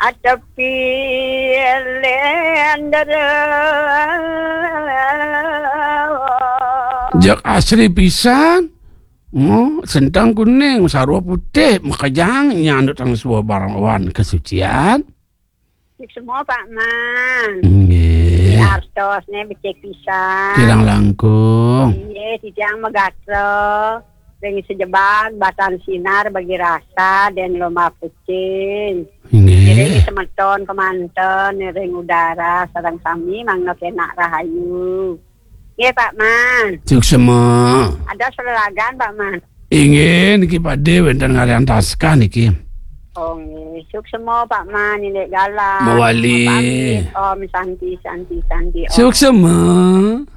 Atepi lender. Jak asri pisan. Oh, sentang kuning, sarua putih, makajang nyandut ang sebuah barang wan kesucian. Semua Pak Man. Nggih. Artos ne becek pisan. Kirang langkung. Iya, tijang megatro. Dengan sejebak batan sinar bagi rasa dan loma pucing. Nggih. Jadi semeton kemanten ring udara sareng sami mangno kenak rahayu. Nggih Pak Man. Suksema. Ada seleragan Pak Man. Ingin niki pade wenten ngalian taska niki. Oh nggih, suksema Pak Man ini galak. Mawali. Om santi. Suksema.